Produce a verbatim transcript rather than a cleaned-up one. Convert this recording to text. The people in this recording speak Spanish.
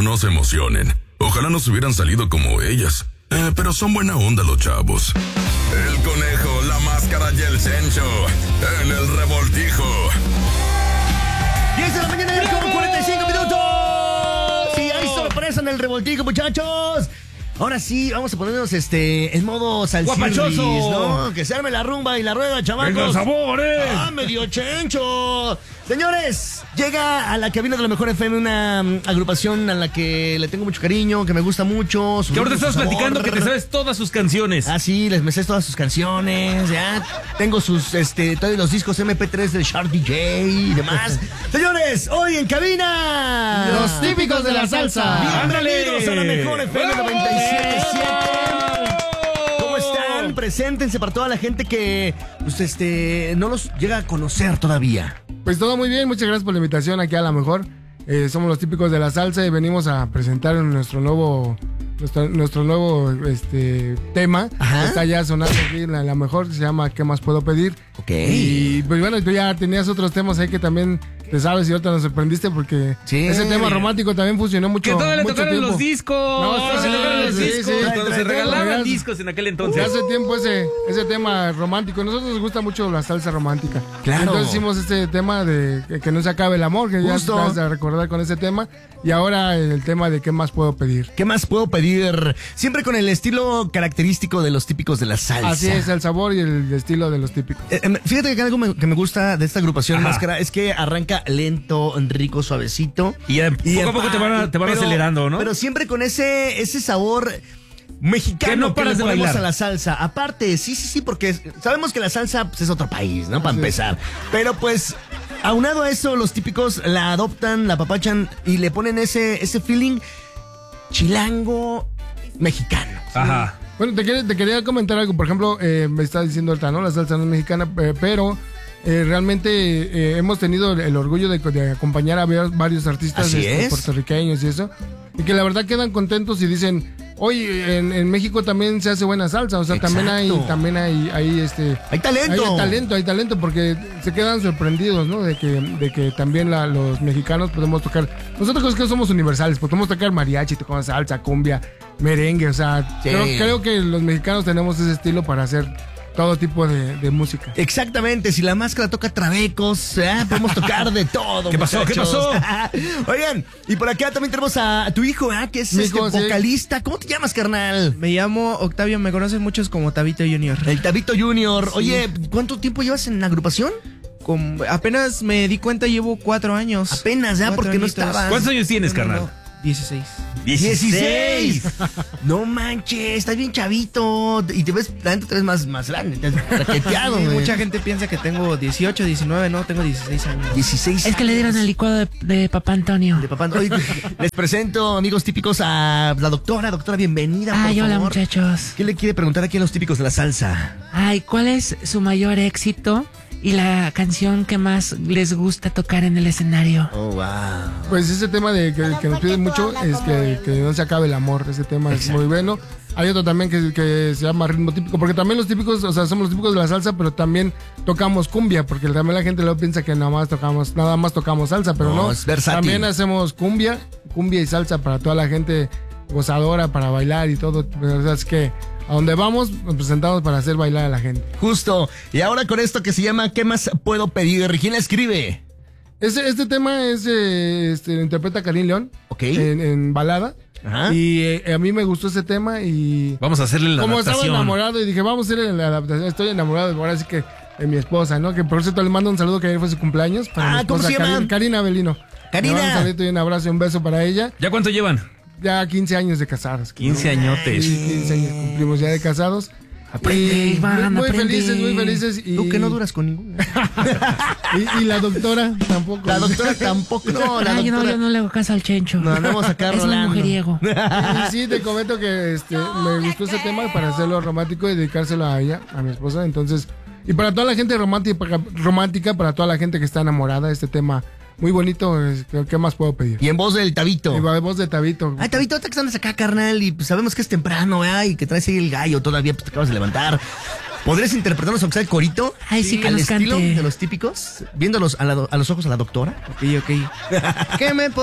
no se emocionen. Ojalá nos hubieran salido como ellas. Eh, pero son buena onda los chavos. El Conejo, la Máscara y el Cencho en el Revoltijo. diez de la mañana con cuarenta y cinco minutos. Y hay sorpresa en el Revoltijo, muchachos. Ahora sí, vamos a ponernos este en modo salsirris, ¿no? Que se arme la rumba y la rueda, chavacos. ¡Venga, sabores! ¡Ah, medio chencho! Señores, llega a la cabina de la Mejor F M una um, agrupación a la que le tengo mucho cariño, que me gusta mucho. Que ahorita estás platicando que te sabes todas sus canciones. Ah, sí, les me sé todas sus canciones, ya. Tengo sus, este, todos los discos eme pe tres del Shark D J y demás. Señores, hoy en cabina, los típicos de la salsa. Bienvenidos a la Mejor F M noventa y siete punto siete. ¿Cómo están? Preséntense para toda la gente que, pues, este, no los llega a conocer todavía. Pues todo muy bien, muchas gracias por la invitación aquí a La Mejor. Eh, somos los típicos de la salsa y venimos a presentar nuestro nuevo nuestro, nuestro nuevo este tema. Ajá. Está ya sonando aquí en la, la Mejor, que se llama ¿Qué más puedo pedir? Ok. Y pues bueno, tú ya tenías otros temas ahí que también te sabes y ahorita nos sorprendiste porque sí, ese tema romántico también funcionó mucho. Que todavía le mucho tocaron tiempo. los discos. No, se sí, tocaron los sí, discos. sí. Cuando se regalaban discos en aquel entonces. Hace tiempo ese, ese tema romántico. A nosotros nos gusta mucho la salsa romántica. Claro. Entonces hicimos este tema de que, que no se acabe el amor, que Justo. ya te vas a recordar con ese tema. Y ahora el tema de ¿qué más puedo pedir? ¿Qué más puedo pedir? Siempre con el estilo característico de los típicos de la salsa. Así es, el sabor y el estilo de los típicos. Eh, eh, fíjate que algo me- que me gusta de esta agrupación Ajá. Máscara es que arranca lento, rico, suavecito. Y ya poco a poco te van, a- te van pero- acelerando, ¿no? Pero siempre con ese, ese sabor mexicano Que no paras le de ponemos bailar. a la salsa. Aparte, sí, sí, sí, porque sabemos que la salsa pues, es otro país, ¿no? Para empezar. Pero pues, aunado a eso, los típicos la adoptan, la papachan y le ponen ese, ese feeling chilango mexicano. Ajá. Bueno, te quería, te quería comentar algo. Por ejemplo, eh, me está diciendo ahorita, ¿no? La salsa no es mexicana, eh, pero eh, realmente eh, hemos tenido el orgullo de, de acompañar a ver- varios artistas Así este, es. puertorriqueños y eso. Y que la verdad quedan contentos y dicen, oye, en, en México también se hace buena salsa. O sea, también hay, Exacto. también hay, hay este... Hay talento. Hay talento, hay talento, porque se quedan sorprendidos, ¿no? De que, de que también la- los mexicanos podemos tocar. Nosotros que somos universales, pues podemos tocar mariachi, tocamos salsa, cumbia, merengue, o sea, Sí. creo, creo que los mexicanos tenemos ese estilo para hacer todo tipo de, de música. Exactamente, si la máscara toca trabecos, ¿eh? Podemos tocar de todo. ¿Qué pasó? ¿Qué muchachos. Oigan, y por acá también tenemos a, a tu hijo, ¿eh? Que es Mi este hijo, sí. vocalista. ¿Cómo te llamas, carnal? Me llamo Octavio, me conocen muchos como Tabito Junior. El Tabito Junior. Sí. Oye, ¿cuánto tiempo llevas en la agrupación? Con- apenas me di cuenta, llevo cuatro años. Apenas, ¿ya? Cuatro Porque no añitos. estabas. ¿Cuántos años tienes, No, no, carnal? no, dieciséis. dieciséis. No manches, estás bien chavito. Y te ves, la neta te ves más, más grande. Te has raqueteado, Sí, güey. mucha gente piensa que tengo dieciocho, diecinueve, no, tengo dieciséis años. dieciséis Es que le dieron años. el licuado de, de Papá Antonio. De papá. Oye, les presento, amigos típicos, a la doctora. Doctora, bienvenida, por Ay, hola favor. muchachos. ¿Qué le quiere preguntar aquí a los típicos de la salsa? Ay, ¿cuál es su mayor éxito y la canción que más les gusta tocar en el escenario? Oh, wow. Pues ese tema de que, que nos piden mucho es que, que no se acabe el amor. Ese tema es muy bueno. Hay otro también que, que se llama ritmo típico, porque también los típicos, o sea, somos los típicos de la salsa, pero también tocamos cumbia, porque también la gente luego piensa que nada más tocamos, nada más tocamos salsa, pero No, no. es versátil. También hacemos cumbia, cumbia y salsa para toda la gente gozadora, para bailar y todo. O sea, es que a donde vamos nos presentamos para hacer bailar a la gente. Justo. Y ahora con esto que se llama ¿Qué más puedo pedir? ¿Quién la escribe? Este, este tema es, eh, este, lo interpreta Karim León Ok. en, en balada. Ajá. Y eh, a mí me gustó ese tema y Vamos a hacerle la como adaptación. estaba enamorado y dije, vamos a hacer la adaptación. Estoy enamorado ahora sí que de mi esposa, ¿no? Que por cierto le mando un saludo, que ayer fue su cumpleaños. Para Ah, mi ¿cómo esposa, se llama? Karin- Karina Belino. Karina. Le mando un saludito y un abrazo y un beso para ella. ¿Ya cuánto llevan? Ya quince años de casados. quince añotes. Sí, quince años cumplimos ya de casados. Aprende, Y Iván, muy, muy aprende. felices, muy felices. Y, Tú que no duras con ninguno. y, y la doctora tampoco. La doctora tampoco. No, la Ay, no, doctora. yo no le hago caso al Chencho. No, andamos acá Es muy rolando. mujeriego. Y sí, te comento que este, me gustó ese tema para hacerlo romántico y dedicárselo a ella, a mi esposa. Entonces, y para toda la gente romántica, romántica para toda la gente que está enamorada, este tema muy bonito. es- ¿Qué más puedo pedir? Y en voz del Tabito. Y voz de Tabito. Ay, Tabito, ahorita que andas acá, carnal, y pues sabemos que es temprano, ¿verdad? Y que traes ahí el gallo todavía, pues te acabas de levantar. ¿Podrías interpretarnos aunque sea el corito? Ay, sí, que al nos estilo cante. de los típicos, viéndolos a, la do- a los ojos a la doctora. Ok, ok. ¿Qué me